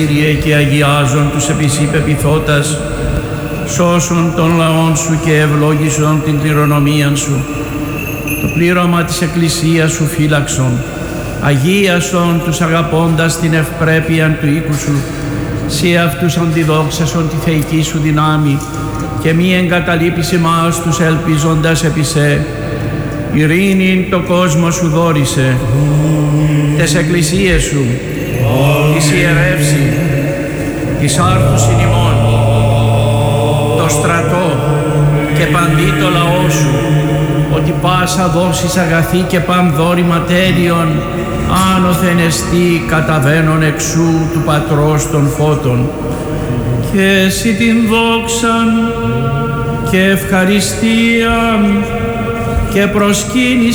Κύριε, και αγιάζον τους επισύπεπιθώτας, σώσον των λαών σου και ευλόγησον την κληρονομία σου. Το πλήρωμα της Εκκλησίας σου φύλαξον, αγίασον τους αγαπώντας την ευπρέπεια του οίκου σου, σε αυτούς αντιδόξασον τη θεϊκή σου δυνάμει και μη εγκαταλείπεις εμάς τους ελπίζοντας επί σε. Ειρήνην το κόσμο σου δώρισε, τες εκκλησίες σου, της ιερεύση, της άρθουσιν ημών, το στρατό και παντί το λαό σου, ότι πάσα δόσεις αγαθή και πανδόρη ματέριον, άνωθεν εστί καταβαίνον εξού του Πατρός των φώτων. Και εσύ την δόξαν και ευχαριστίαν και προσκύνησαν